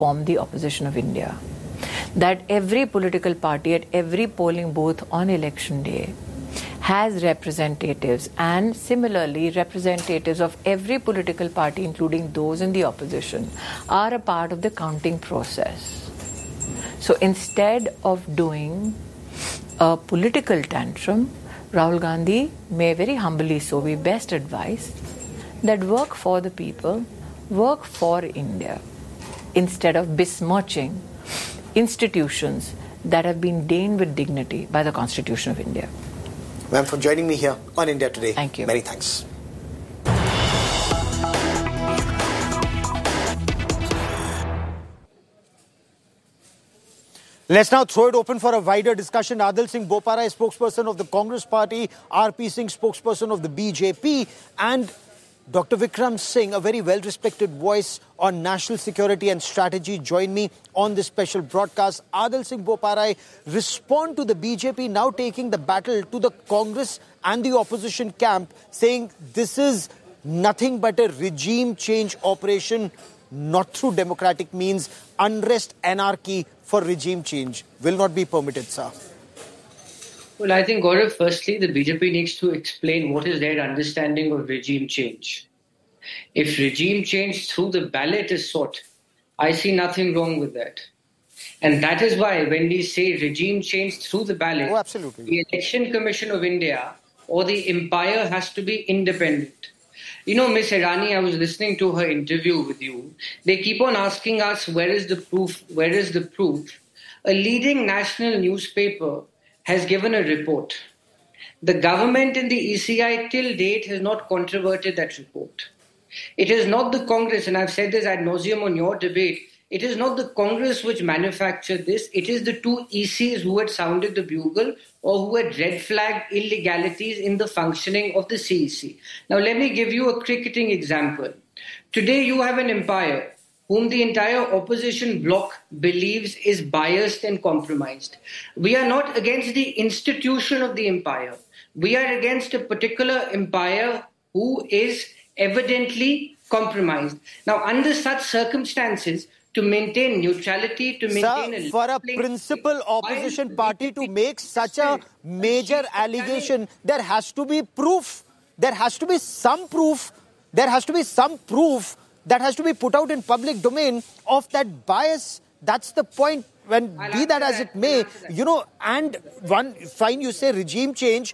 form the opposition of India. That every political party at every polling booth on election day has representatives, and similarly representatives of every political party, including those in the opposition, are a part of the counting process. So instead of doing a political tantrum, Rahul Gandhi may very humbly so be best advised that work for the people, work for India, instead of besmirching institutions that have been deigned with dignity by the Constitution of India. Ma'am, for joining me here on India Today. Thank you. Many thanks. Let's now throw it open for a wider discussion. Adil Singh Bopara, spokesperson of the Congress Party, RP Singh, spokesperson of the BJP, and Dr. Vikram Singh, a very well-respected voice on national security and strategy, join me on this special broadcast. Adil Singh Bopara, respond to the BJP now taking the battle to the Congress and the opposition camp, saying this is nothing but a regime change operation, not through democratic means. Unrest, anarchy for regime change will not be permitted, sir. Well, I think, Gaurav, firstly, the BJP needs to explain what is their understanding of regime change. If regime change through the ballot is sought, I see nothing wrong with that. And that is why when we say regime change through the ballot, absolutely, the Election Commission of India or the empire has to be independent. You know, Ms. Irani, I was listening to her interview with you. They keep on asking us, where is the proof? Where is the proof? A leading national newspaper has given a report. The government and the ECI till date has not controverted that report. It is not the Congress, and I've said this ad nauseum on your debate, it is not the Congress which manufactured this, it is the two ECs who had sounded the bugle or who had red flagged illegalities in the functioning of the CEC. Now let me give you a cricketing example. Today you have an empire whom the entire opposition bloc believes is biased and compromised. We are not against the institution of the empire. We are against a particular empire who is evidently compromised. Now, under such circumstances, to maintain neutrality, to maintain for a principal opposition party to make such a major allegation, there has to be proof. There has to be some proof. There has to be some proof that has to be put out in public domain of that bias. That's the point. When be that as it may, you know, and one fine, you say regime change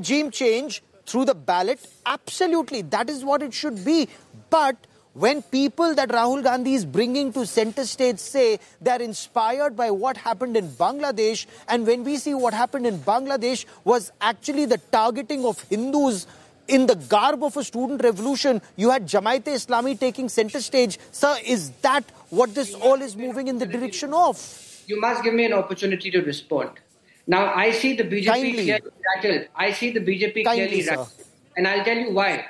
through the ballot. Absolutely, that is what it should be. But when people that Rahul Gandhi is bringing to center stage say they're inspired by what happened in Bangladesh, and when we see what happened in Bangladesh was actually the targeting of Hindus in the garb of a student revolution, you had Jamaat-e-Islami taking center stage. Sir, is that what this all is moving in the direction of? You must give me an opportunity to respond. Now, I see the BJP clearly rattled. I see the BJP clearly rattled. And I'll tell you why.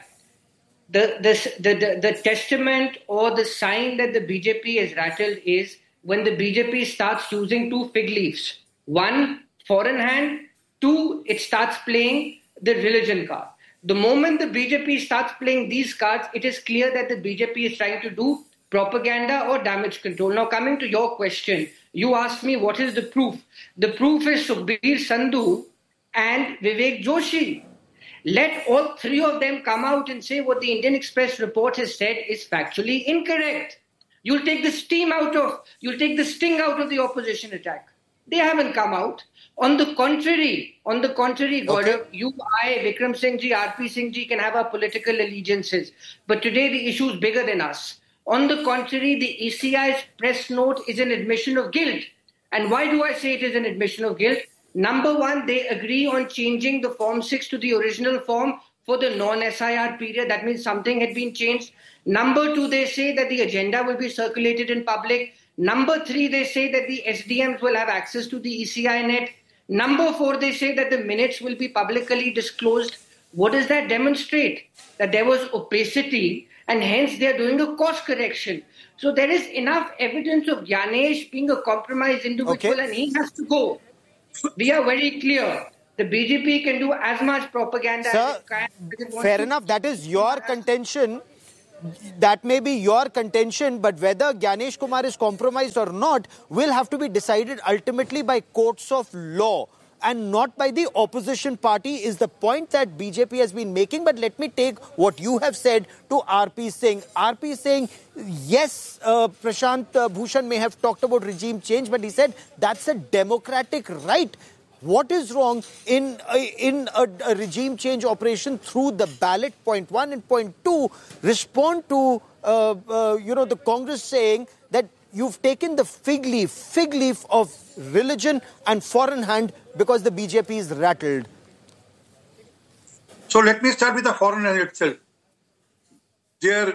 The testament or the sign that the BJP is rattled is when the BJP starts using two fig leaves. One, foreign hand. Two, it starts playing the religion card. The moment the BJP starts playing these cards, it is clear that the BJP is trying to do propaganda or damage control. Now, coming to your question, you asked me what is the proof. The proof is Sukhbir Sandhu and Vivek Joshi. Let all three of them come out and say what the Indian Express report has said is factually incorrect. You'll take the sting out of the opposition attack. They haven't come out. On the contrary, Gaurav, you, I, Vikram Singh ji, RP Singh ji can have our political allegiances. But today the issue is bigger than us. On the contrary, the ECI's press note is an admission of guilt. And why do I say it is an admission of guilt? Number one, they agree on changing the Form 6 to the original form for the non-SIR period. That means something had been changed. Number two, they say that the agenda will be circulated in public. Number three, they say that the SDMs will have access to the ECI net. Number four, they say that the minutes will be publicly disclosed. What does that demonstrate? That there was opacity and hence they are doing a course correction. So there is enough evidence of Gyanesh being a compromised individual and he has to go. We are very clear. The BJP can do as much propaganda Sir, as it can. Fair enough. That is your contention. that may be your contention, but whether Gyanesh Kumar is compromised or not will have to be decided ultimately by courts of law and not by the opposition party, is the point that BJP has been making. But let me take what you have said to RP Singh. RP Singh, yes, Prashant Bhushan may have talked about regime change, but he said that's a democratic right. What is wrong in a regime change operation through the ballot? Point one, and point two, respond to the Congress saying that you've taken the fig leaf of religion and foreign hand because the BJP is rattled. So let me start with the foreign hand itself. Their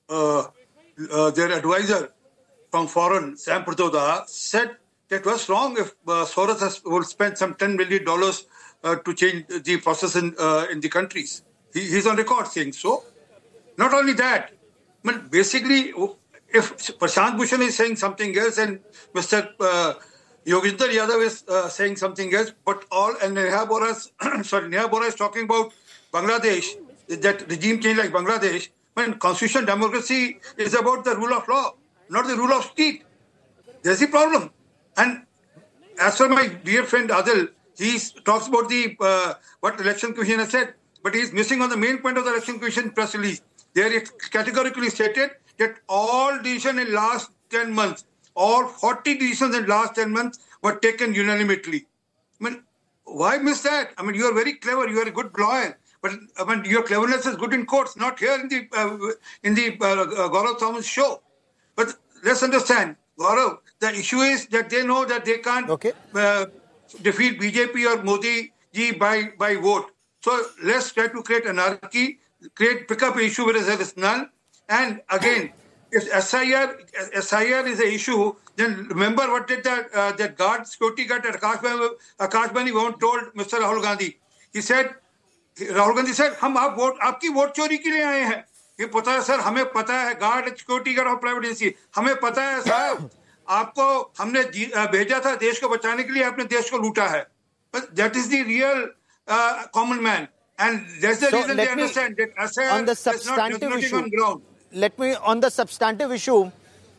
advisor from foreign, Sam Patoda, said that was wrong if Soros will spend some $10 million to change the process in the countries. He's on record saying so. Not only that, I mean, basically, if Prashant Bhushan is saying something else and Mr. Yogendra Yadav is saying something else, but Neha Bora is talking about Bangladesh, that regime change like Bangladesh, when constitutional democracy is about the rule of law, not the rule of state. There's the problem. And as for my dear friend Adil, he talks about what the Election Commission has said, but he's missing on the main point of the Election Commission press release. There it categorically stated that all decisions in last 10 months, all 40 decisions in last 10 months were taken unanimously. I mean, why miss that? I mean, you are very clever, you are a good lawyer, but I mean, your cleverness is good in courts, not here in the Gaurav Thomas show. But let's understand, Gaurav, the issue is that they know that they can't defeat BJP or Modi ji by vote. So let's try to create anarchy, pick up an issue where there is none. And again, if SIR is an issue, then remember what did that security guard at Akash Bani told Mr. Rahul Gandhi. Rahul Gandhi said, हम आपकी vote चोरी के लिए आए हैं. ये पता है सर, हमें पता है, गार्ड, सिक्योरिटी गार्ड और प्राइवेट एजेंसी, हमें पता है साहब, आपको हमने भेजा था देश को बचाने के लिए, आपने देश को लूटा है. But that is the real common man. And that's the reason they understand that SIR on the is not substantive issue, on ground. On the substantive issue,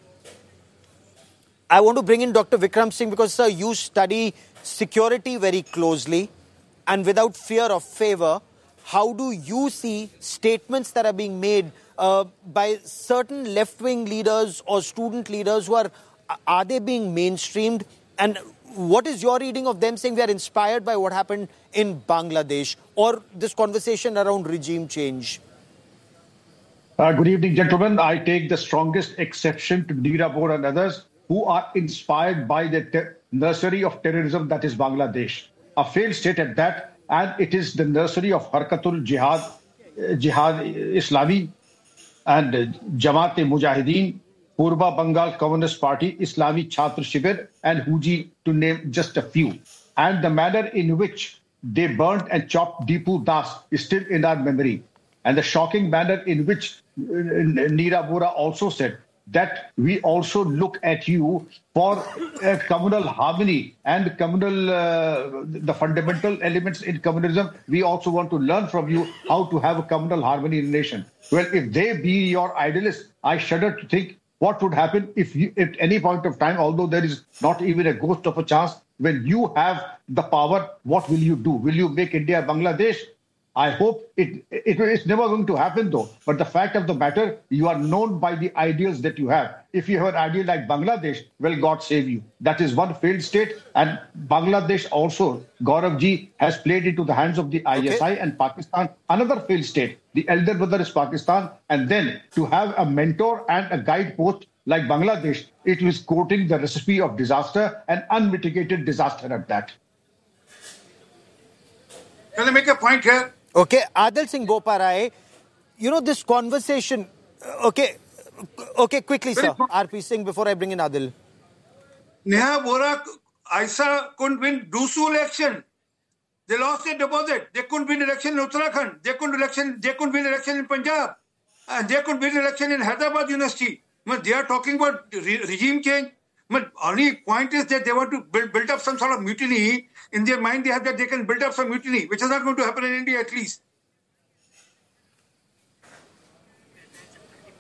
I want to bring in Dr. Vikram Singh because, sir, you study security very closely and without fear of favor. How do you see statements that are being made by certain left-wing leaders or student leaders who are they being mainstreamed? And what is your reading of them saying we are inspired by what happened in Bangladesh or this conversation around regime change? Good evening, gentlemen. I take the strongest exception to Neera Bora and others who are inspired by the nursery of terrorism that is Bangladesh. A failed state at that, and it is the nursery of Harkatul Jihad Islami and Jamaat-e Mujahideen, Purba Bengal Communist Party, Islami Chhatra Shibir, and Huji, to name just a few. And the manner in which they burnt and chopped Deepu Das is still in our memory. And the shocking manner in which Neera Bora also said that we also look at you for communal harmony and communal, the fundamental elements in communalism. We also want to learn from you how to have a communal harmony in the nation. Well, if they be your idealists, I shudder to think what would happen if you, at any point of time, although there is not even a ghost of a chance, when you have the power, what will you do? Will you make India Bangladesh? I hope it's never going to happen though. But the fact of the matter, you are known by the ideals that you have. If you have an ideal like Bangladesh, well, God save you. That is one failed state. And Bangladesh also, Gaurav ji, has played into the hands of the ISI and Pakistan, another failed state. The elder brother is Pakistan. And then to have a mentor and a guidepost like Bangladesh, it was quoting the recipe of disaster and unmitigated disaster at that. Can I make a point here? Okay, Adil Singh Boparai, you know this conversation, okay, quickly sir, RP Singh before I bring in Adil. Neha Bora, ISA couldn't win Dusu election. They lost their deposit. They couldn't win election in Uttarakhand. They couldn't win election in Punjab. And they couldn't win election in Hyderabad University. But they are talking about regime change. But only point is that they want to build up some sort of mutiny. In their mind, they have that they can build up some mutiny, which is not going to happen in India at least.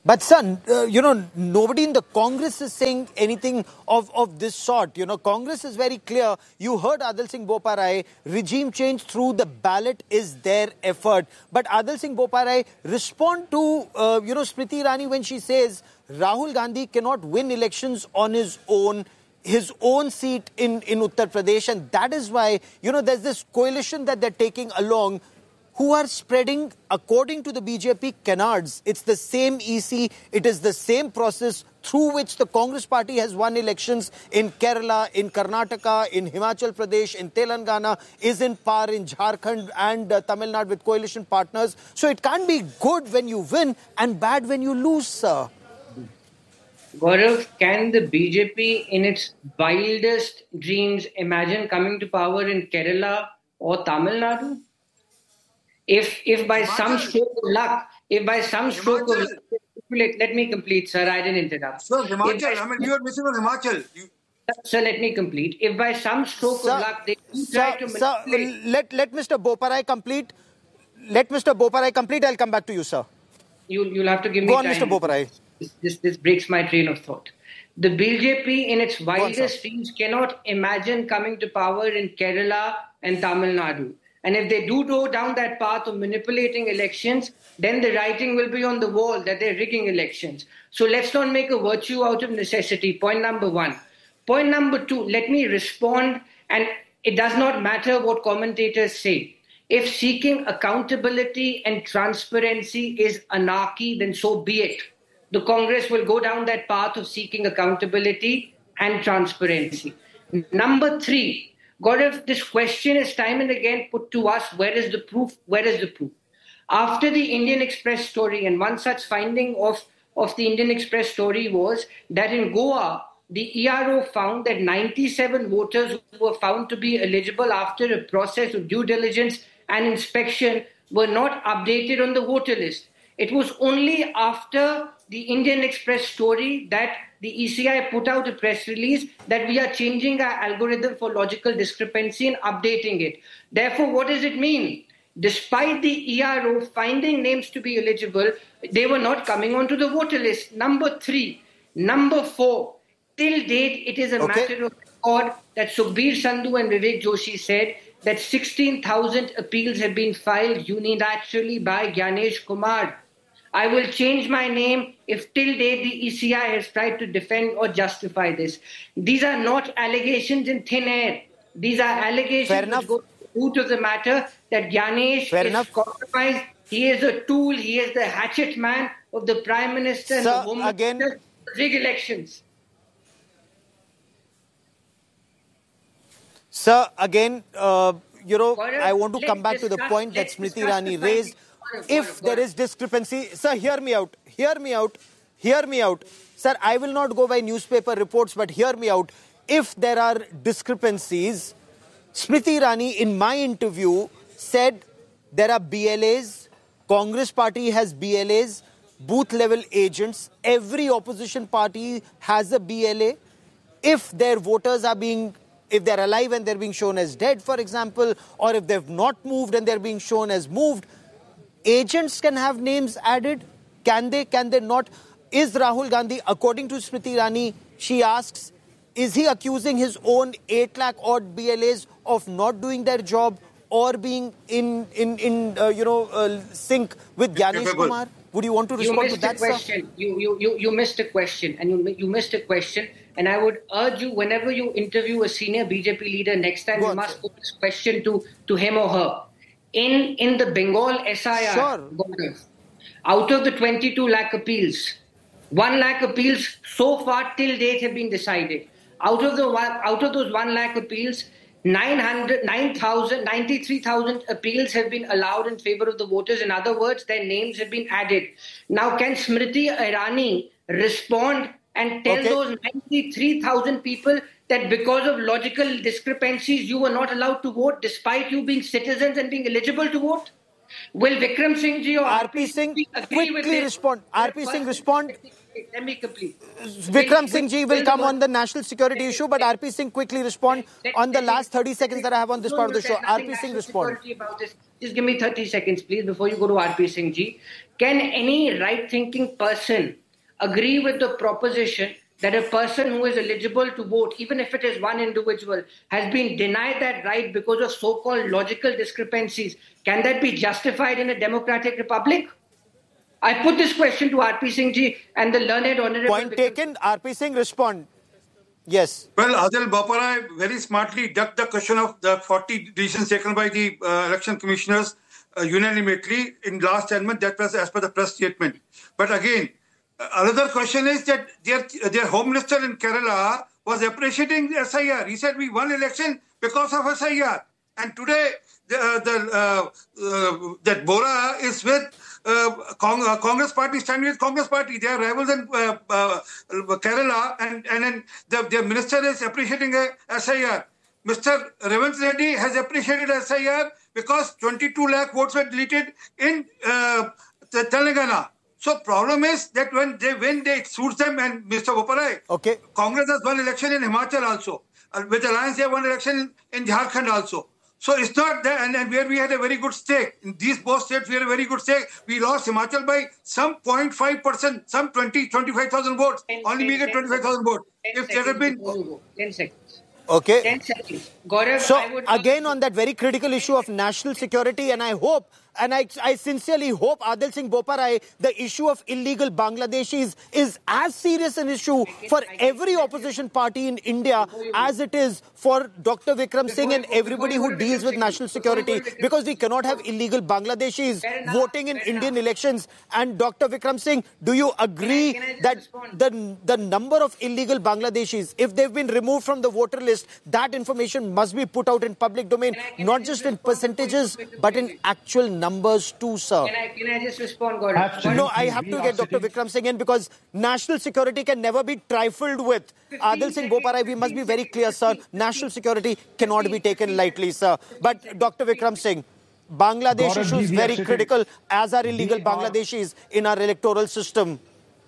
But son, nobody in the Congress is saying anything of this sort. Congress is very clear. You heard Adil Singh Boparai, regime change through the ballot is their effort. But Adil Singh Boparai respond to, Smriti Irani when she says Rahul Gandhi cannot win elections on his own seat in Uttar Pradesh. And that is why, there's this coalition that they're taking along who are spreading, according to the BJP, canards. It's the same EC, it is the same process through which the Congress party has won elections in Kerala, in Karnataka, in Himachal Pradesh, in Telangana, is in par in Jharkhand and Tamil Nadu with coalition partners. So it can't be good when you win and bad when you lose, sir. Gaurav, can the BJP in its wildest dreams imagine coming to power in Kerala or Tamil Nadu? If by some stroke of luck, let me complete, sir. I didn't interrupt. Sir, Himachal, you are missing on Himachal. Sir, let me complete. If by some stroke of luck they try to manipulate... Let Mr. Boparai complete. I'll come back to you, sir. You'll have to give me time. Go on, Mr. Boparai. This breaks my train of thought. The BJP in its wildest dreams cannot imagine coming to power in Kerala and Tamil Nadu. And if they do go down that path of manipulating elections, then the writing will be on the wall that they're rigging elections. So let's not make a virtue out of necessity. Point number one. Point number two, let me respond, and it does not matter what commentators say. If seeking accountability and transparency is anarchy, then so be it. The Congress will go down that path of seeking accountability and transparency. Number three, Gaurav, this question is time and again put to us, where is the proof? Where is the proof? After the Indian Express story, and one such finding of the Indian Express story was that in Goa, the ERO found that 97 voters who were found to be eligible after a process of due diligence and inspection were not updated on the voter list. It was only after the Indian Express story that the ECI put out a press release that we are changing our algorithm for logical discrepancy and updating it. Therefore, what does it mean? Despite the ERO finding names to be eligible, they were not coming onto the voter list. Number three. Number four, till date, it is a matter of record that Sukhbir Sandhu and Vivek Joshi said that 16,000 appeals have been filed unilaterally by Gyanesh Kumar. I will change my name if till date the ECI has tried to defend or justify this. These are not allegations in thin air. These are allegations which go to the root of the matter that Gyanesh is compromised. He is a tool. He is the hatchet man of the Prime Minister and the Home Minister to rig elections. Sir, again, I want to come back to the point that Smriti Irani raised. If there is discrepancy, sir, hear me out. Sir, I will not go by newspaper reports, but hear me out. If there are discrepancies, Smriti Irani, in my interview, said there are BLAs, Congress party has BLAs, booth level agents, every opposition party has a BLA. If their voters are if they're alive and they're being shown as dead, for example, or if they've not moved and they're being shown as moved, agents can have names added. Can they not? Is Rahul Gandhi, according to Smriti Irani, she asks, is he accusing his own 8 lakh odd BLAs of not doing their job or being in sync with Gyanesh Kumar? Would you want to respond to that, sir? You missed a question, and you missed a question. And I would urge you, whenever you interview a senior BJP leader next time, you must put this question to him or her. In the Bengal SIR, out of the 22 lakh appeals, 1 lakh appeals so far till date have been decided. Out of those 1 lakh appeals, 93,000 appeals have been allowed in favor of the voters. In other words, their names have been added. Now, can Smriti Irani respond and tell those 93,000 people that because of logical discrepancies, you were not allowed to vote despite you being citizens and being eligible to vote? Will Vikram Singh ji or RP Singh quickly respond? RP Singh, respond. Let me complete. Vikram Singh ji will come on the national security issue, but RP Singh quickly respond on the last 30 seconds that I have on this part of the show. RP Singh respond. Just give me 30 seconds, please, before you go to RP Singh ji. Can any right-thinking person agree with the proposition that a person who is eligible to vote, even if it is one individual, has been denied that right because of so-called logical discrepancies? Can that be justified in a democratic republic? I put this question to RP Singh ji and the learned honorable... Point taken. RP Singh, respond. Yes. Well, Adil Boparai very smartly ducked the question of the 40 decisions taken by the election commissioners unanimously in last 10 months. That was as per the press statement. But again, another question is that their Home Minister in Kerala was appreciating the SIR. He said we won election because of SIR. And today, that Bora is with Congress party, standing with Congress party. They are rivals in Kerala, and then their minister is appreciating SIR. Mr. Revanth Reddy has appreciated SIR because 22 lakh votes were deleted in Telangana. So problem is that when they suits them, and Mr. Boparai, okay, Congress has won election in Himachal also. With Alliance, they have won election in Jharkhand also. So it's not that, and where we had a very good stake. In these both states, we had a very good stake. We lost Himachal by some 0.5%, some 25,000 votes. Only we get 25,000 votes. If there had been... 10 seconds. Okay. 10 seconds. Gaurav, so again on that very critical issue of national security, and I hope, and I sincerely hope, Adil Singh Boparai, the issue of illegal Bangladeshis is as serious an issue for every opposition party in India as it is for Dr. Vikram Singh and everybody who deals with national security, because we cannot have illegal Bangladeshis voting in Indian elections. And Dr. Vikram Singh, do you agree that the number of illegal Bangladeshis, if they've been removed from the voter list, that information must be put out in public domain, not just in percentages, but in actual numbers too, sir? Can I just respond, Gaurav? No, I have to get Dr. Vikram Singh in, because national security can never be trifled with. Adil Singh Boparai, we must be very clear, sir. National security cannot be taken lightly, sir. But Dr. Vikram Singh, Bangladesh issue is very critical, as are illegal Bangladeshis in our electoral system.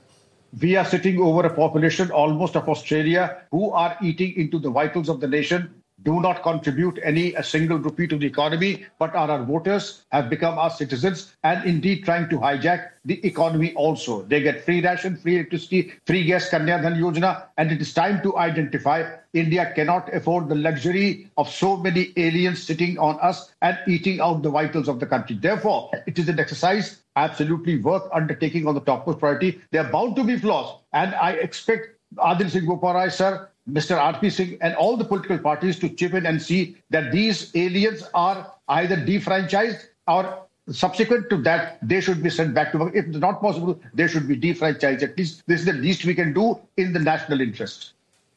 We are sitting over a population almost of Australia who are eating into the vitals of the nation, do not contribute a single rupee to the economy, but are our voters, have become our citizens, and indeed trying to hijack the economy also. They get free ration, free electricity, free gas, Kanya Dhan Yojana, and it is time to identify India cannot afford the luxury of so many aliens sitting on us and eating out the vitals of the country. Therefore, it is an exercise absolutely worth undertaking on the topmost priority. They are bound to be flaws, and I expect Adil Singh Boparai, sir, Mr. RP Singh and all the political parties to chip in and see that these aliens are either defranchised, or subsequent to that, they should be sent back to work. If it's not possible, they should be defranchised. At least this is the least we can do in the national interest.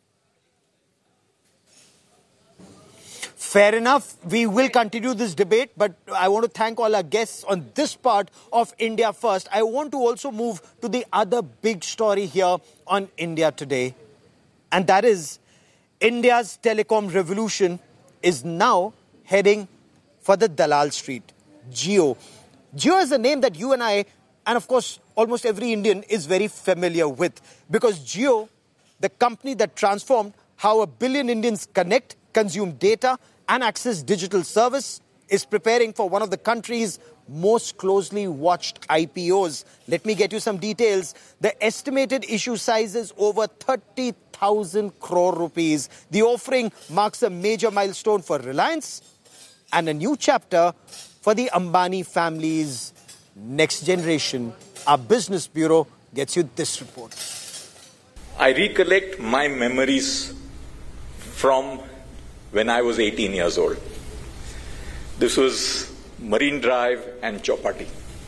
Fair enough. We will continue this debate, but I want to thank all our guests on this part of India First. I want to also move to the other big story here on India Today. And that is, India's telecom revolution is now heading for the Dalal Street. Jio. Jio is a name that you and I, and of course almost every Indian, is very familiar with. Because Jio, the company that transformed how 1 billion Indians connect, consume data and access digital service, is preparing for one of the country's most closely watched IPOs. Let me get you some details. The estimated issue size is over 30,000 crore rupees. The offering marks a major milestone for Reliance and a new chapter for the Ambani family's next generation. Our business bureau gets you this report. I recollect my memories from when I was 18 years old. This was Marine Drive and Chowpatty,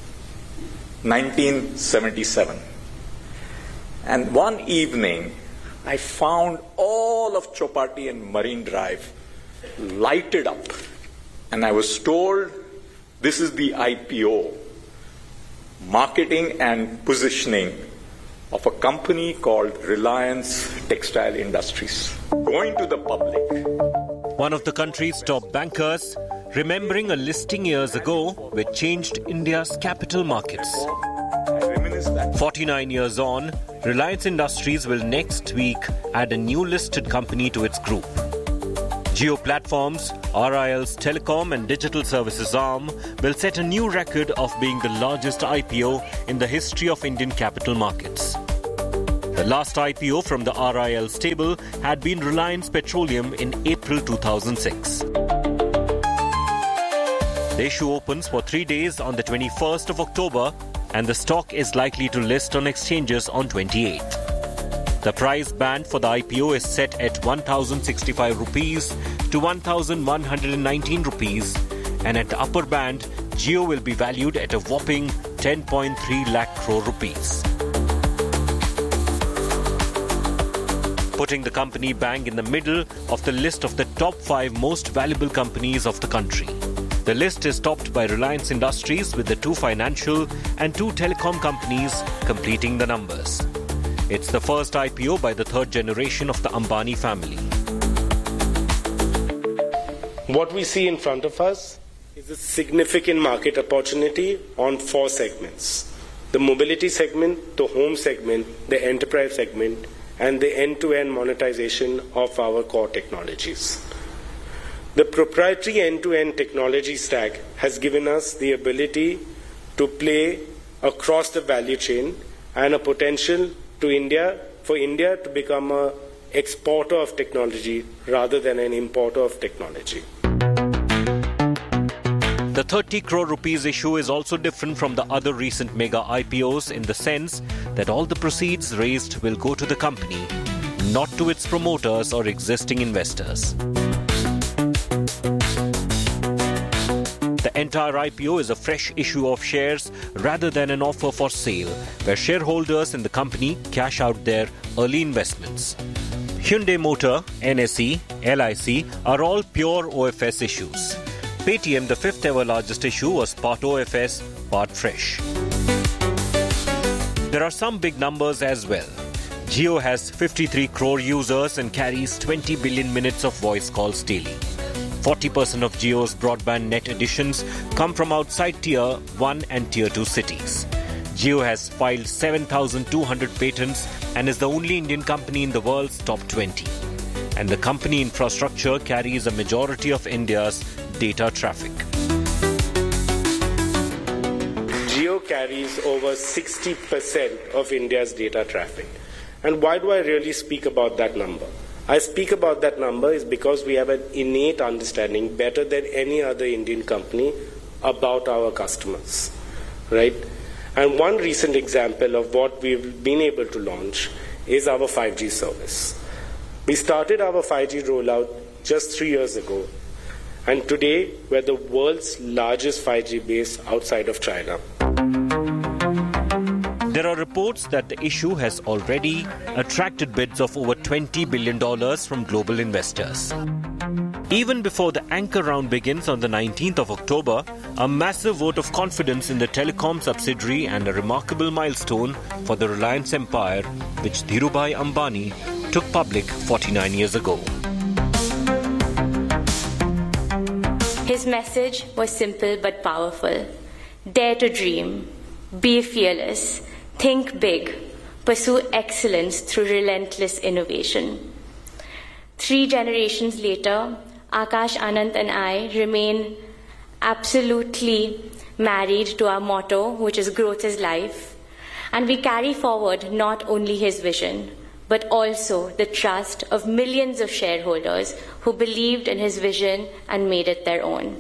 1977. And one evening, I found all of Chowpatty and Marine Drive lighted up. And I was told, this is the IPO, marketing and positioning of a company called Reliance Textile Industries, going to the public. One of the country's top bankers, remembering a listing years ago which changed India's capital markets. 49 years on, Reliance Industries will next week add a new listed company to its group. Jio Platforms, RIL's telecom and digital services arm, will set a new record of being the largest IPO in the history of Indian capital markets. The last IPO from the RIL stable had been Reliance Petroleum in April 2006. The issue opens for 3 days on the 21st of October, and the stock is likely to list on exchanges on 28th. The price band for the IPO is set at 1,065 rupees to 1,119 rupees, and at the upper band, Jio will be valued at a whopping 10.3 lakh crore rupees. Putting the company bang in the middle of the list of the top 5 most valuable companies of the country. The list is topped by Reliance Industries with the 2 financial and 2 telecom companies completing the numbers. It's the first IPO by the third generation of the Ambani family. What we see in front of us is a significant market opportunity on 4 segments: the mobility segment, the home segment, the enterprise segment, and the end-to-end monetization of our core technologies. The proprietary end-to-end technology stack has given us the ability to play across the value chain and a potential for India to become an exporter of technology rather than an importer of technology. The 30 crore rupees issue is also different from the other recent mega IPOs in the sense that all the proceeds raised will go to the company, not to its promoters or existing investors. The entire IPO is a fresh issue of shares rather than an offer for sale, where shareholders in the company cash out their early investments. Hyundai Motor, NSE, LIC are all pure OFS issues. Paytm, the 5th ever largest issue, was part OFS, part fresh. There are some big numbers as well. Jio has 53 crore users and carries 20 billion minutes of voice calls daily. 40% of Jio's broadband net additions come from outside Tier 1 and Tier 2 cities. Jio has filed 7,200 patents and is the only Indian company in the world's top 20. And the company infrastructure carries a majority of India's data traffic. Jio carries over 60% of India's data traffic. And why do I really speak about that number? I speak about that number is because we have an innate understanding, better than any other Indian company, about our customers, right? And one recent example of what we've been able to launch is our 5G service. We started our 5G rollout just 3 years ago, and today we're the world's largest 5G base outside of China. There are reports that the issue has already attracted bids of over $20 billion from global investors. Even before the anchor round begins on the 19th of October, a massive vote of confidence in the telecom subsidiary and a remarkable milestone for the Reliance empire, which Dhirubhai Ambani took public 49 years ago. His message was simple but powerful. Dare to dream, be fearless, think big, pursue excellence through relentless innovation. 3 generations later, Akash, Anant and I remain absolutely married to our motto, which is growth is life. And we carry forward not only his vision, but also the trust of millions of shareholders who believed in his vision and made it their own.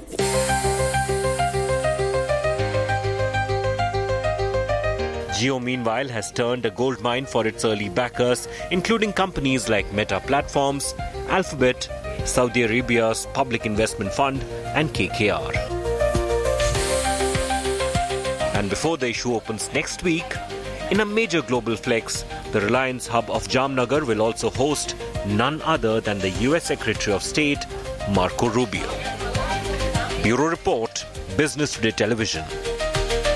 Jio, meanwhile, has turned a goldmine for its early backers, including companies like Meta Platforms, Alphabet, Saudi Arabia's Public Investment Fund, and KKR. And before the issue opens next week, in a major global flex, the Reliance hub of Jamnagar will also host none other than the US Secretary of State, Marco Rubio. Bureau Report, Business Today Television.